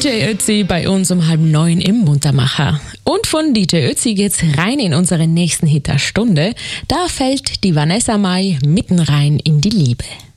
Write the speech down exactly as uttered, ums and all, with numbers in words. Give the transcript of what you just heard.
D J Ötzi bei uns um halb neun im Muntermacher. Und von D J Ötzi geht's rein in unseren nächsten Hit der Stunde. Da fällt die Vanessa Mai mitten rein in die Liebe.